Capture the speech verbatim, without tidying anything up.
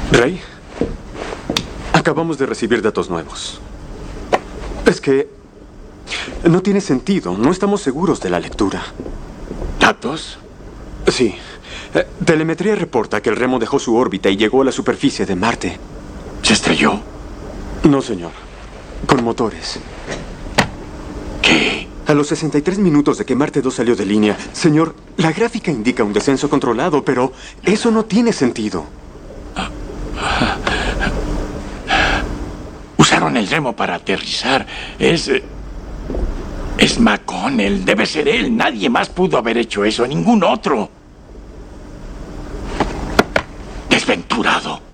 Rey, acabamos de recibir datos nuevos. Es que no tiene sentido. No estamos seguros de la lectura. ¿Datos? Sí. Eh, telemetría reporta que el remo dejó su órbita y llegó a la superficie de Marte. ¿Se estrelló? No, señor. Con motores. ¿Qué? A los sesenta y tres minutos de que Marte dos salió de línea, señor, la gráfica indica un descenso controlado, pero eso no tiene sentido. Usaron el remo para aterrizar. Es... Es McConnell. Debe ser él. Nadie más pudo haber hecho eso. Ningún otro. Desventurado.